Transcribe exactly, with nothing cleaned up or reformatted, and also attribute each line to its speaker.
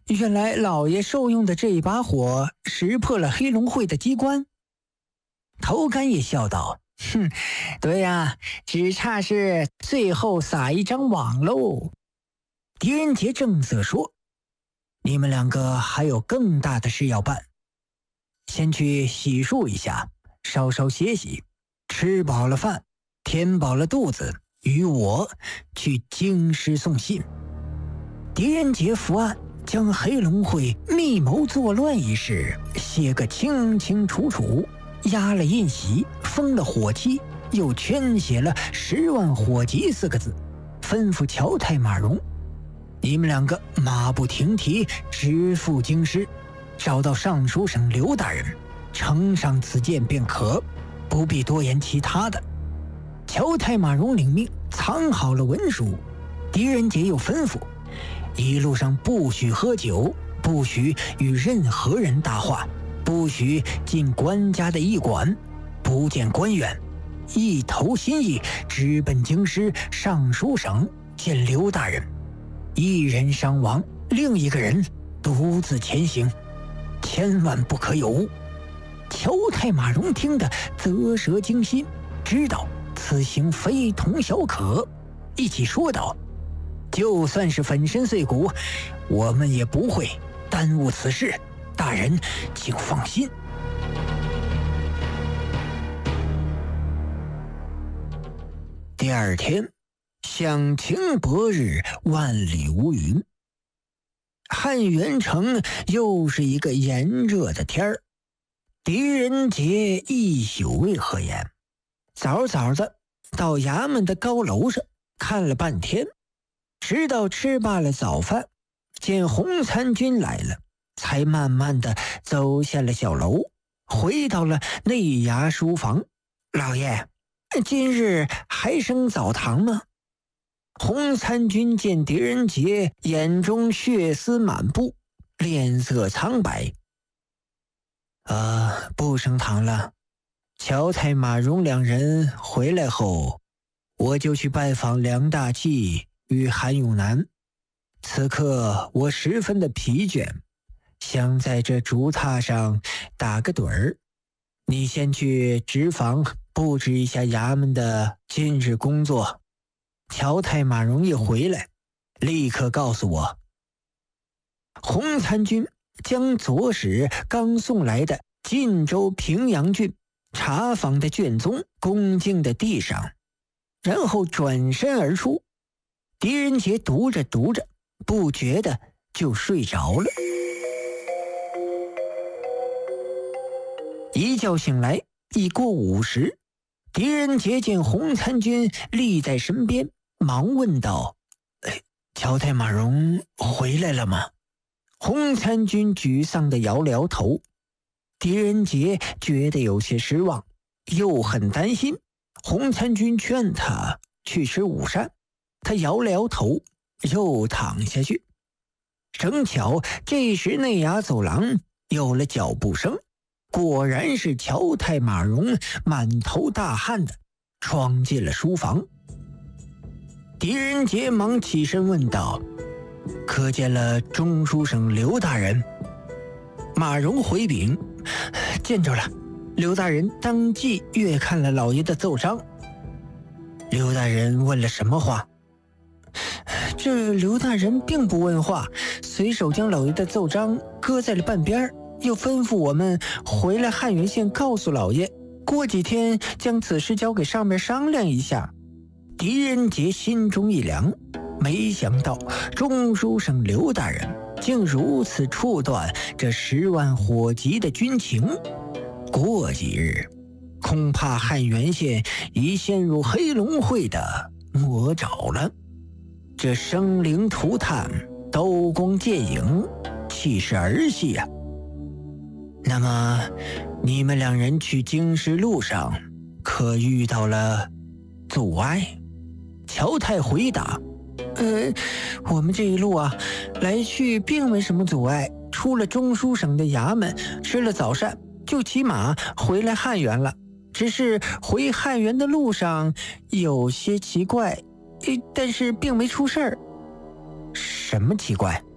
Speaker 1: 原来老爷受用的这一把火识破了黑龙会的机关。头干也笑道：哼，对呀，只差是最后撒一张网喽。狄仁杰正色说：你们两个还有更大的事要办，先去洗漱一下，稍稍歇息，吃饱了饭，填饱了肚子，与我去京师送信。狄仁杰伏案，将黑龙会密谋作乱一事写个清清楚楚，压了印玺，封了火漆，又圈写了十万火急四个字，吩咐乔太马荣：你们两个马不停蹄直赴京师，找到尚书省刘大人，呈上此件便可，不必多言其他的。乔太马荣领命，藏好了文书。狄仁杰又吩咐：一路上不许喝酒，不许与任何人搭话，不许进官家的驿馆，不见官员，一头心意直奔京师尚书省见刘大人。一人伤亡，另一个人独自前行，千万不可有误。乔太马荣听得啧舌惊心，知道此行非同小可，一起说道：就算是粉身碎骨，我们也不会耽误此事，大人请放心。第二天，响晴博日，万里无云。汉元城又是一个炎热的天儿。狄仁杰一宿未合眼，早早的到衙门的高楼上看了半天，直到吃罢了早饭，见洪参军来了，才慢慢的走下了小楼，回到了内衙书房。老爷，今日还升澡堂吗？洪参军见狄仁杰眼中血丝满布，脸色苍白。呃，不升堂了。乔太马荣两人回来后，我就去拜访梁大器与韩永南。此刻我十分的疲倦，想在这竹榻上打个盹儿。你先去直房布置一下衙门的今日工作。乔太马荣一回来，立刻告诉我。洪参军将左使刚送来的晋州平阳郡查访的卷宗恭敬地递上，然后转身而出。狄仁杰读着读着，不觉得就睡着了。一觉醒来，已过午时。狄仁杰见洪参军立在身边，忙问道：乔太马荣回来了吗？洪参军沮丧地摇了摇头。狄仁杰觉得有些失望，又很担心。洪参军劝他去吃午膳，他摇了摇头，又躺下去。正巧这时内衙走廊有了脚步声，果然是乔太马荣满头大汗的闯进了书房。狄仁杰忙起身问道：可见了中书省刘大人？马荣回禀：见着了，刘大人当即阅看了老爷的奏章。刘大人问了什么话？这刘大人并不问话，随手将老爷的奏章搁在了半边，又吩咐我们回来汉源县告诉老爷，过几天将此事交给上面商量一下。狄仁杰心中一凉，没想到中书省刘大人竟如此触断这十万火急的军情。过几日，恐怕汉源县已陷入黑龙会的魔爪了。这生灵涂炭，刀光剑影，岂是儿戏呀、啊？那么你们两人去京师路上可遇到了阻碍？乔太回答：呃，我们这一路啊，来去并没什么阻碍，出了中书省的衙门，吃了早膳，就骑马回来汉源了。只是回汉源的路上有些奇怪，但是并没出事儿。什么奇怪？